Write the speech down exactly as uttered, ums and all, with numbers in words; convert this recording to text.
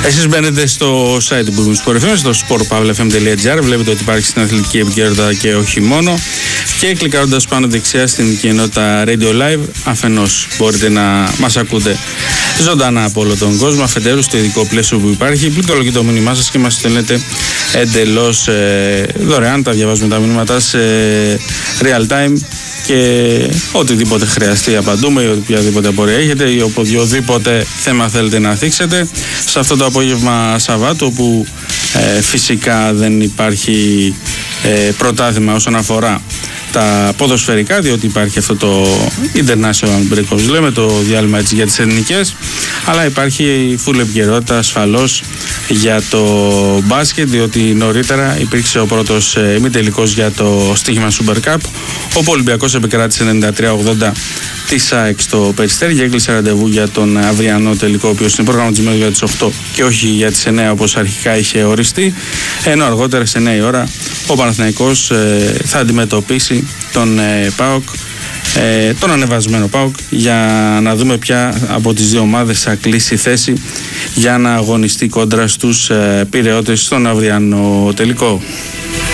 Εσείς μπαίνετε στο site του Bourbon Sport εφ εμ, στο sport pavla f m τελεία g r. Βλέπετε ότι υπάρχει στην αθλητική επικαιρότητα και όχι μόνο. Και κλικάροντας πάνω δεξιά στην κοινότητα Radio Live, αφενός μπορείτε να μας ακούτε ζωντανά από όλο τον κόσμο, αφετέρου στο ειδικό πλαίσιο που υπάρχει. Πληκτρολογείτε το μήνυμά σας και μας στέλνετε εντελώς ε, δωρεάν. Τα διαβάζουμε τα μηνύματά σε real time και οτιδήποτε χρειαστεί απαντούμε, ή οποιαδήποτε απορία έχετε ή οποιοδήποτε θέμα θέλετε να θίξετε σε αυτό το απόγευμα Σαββάτου, όπου ε, φυσικά δεν υπάρχει ε, πρωτάθλημα όσον αφορά τα ποδοσφαιρικά, διότι υπάρχει αυτό το International Break, όπως λέμε, το διάλειμμα έτσι για τις εθνικές, αλλά υπάρχει full επικαιρότητα ασφαλώς για το μπάσκετ, διότι νωρίτερα υπήρξε ο πρώτος ε, ημιτελικός για το στοίχημα Super Cup, όπου ο Ολυμπιακός επικράτησε ενενήντα τρία ογδόντα της ΑΕΚ στο Περιστέρι και έκλεισε ραντεβού για τον αυριανό τελικό, ο οποίος είναι προγραμματισμένο για τις οκτώ και όχι για τις εννέα όπως αρχικά είχε οριστεί, ενώ αργότερα σε εννέα η ώρα ο Παναθηναϊκός ε, θα αντιμετωπίσει τον ε, ΠΑΟΚ, ε, τον ανεβασμένο ΠΑΟΚ, για να δούμε ποια από τις δύο ομάδες θα κλείσει θέση για να αγωνιστεί κόντρα στους ε, Πειραιώτες στον αυριανό τελικό.